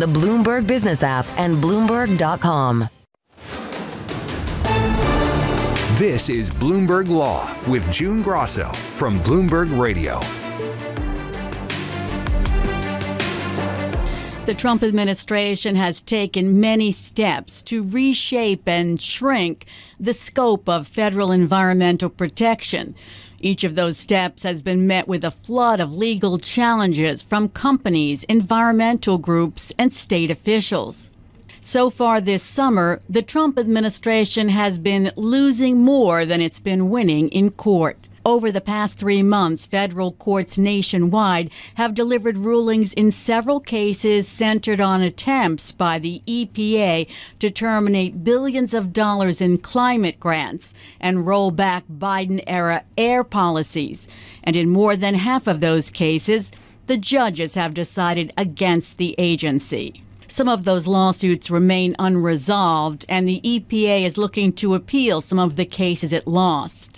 the Bloomberg Business app and Bloomberg.com. This is Bloomberg Law with June Grosso from Bloomberg Radio. The Trump administration has taken many steps to reshape and shrink the scope of federal environmental protection. Each of those steps has been met with a flood of legal challenges from companies, environmental groups, and state officials. So far this summer, the Trump administration has been losing more than it's been winning in court. Over the past 3 months, federal courts nationwide have delivered rulings in several cases centered on attempts by the EPA to terminate billions of dollars in climate grants and roll back Biden-era air policies. And in more than half of those cases, the judges have decided against the agency. Some of those lawsuits remain unresolved, and the EPA is looking to appeal some of the cases it lost.